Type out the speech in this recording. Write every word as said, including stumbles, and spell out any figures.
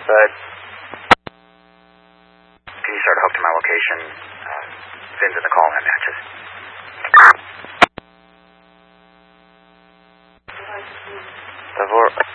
Good. Can you start a hook to my location? Uh, Vin's in the call that matches. Davor.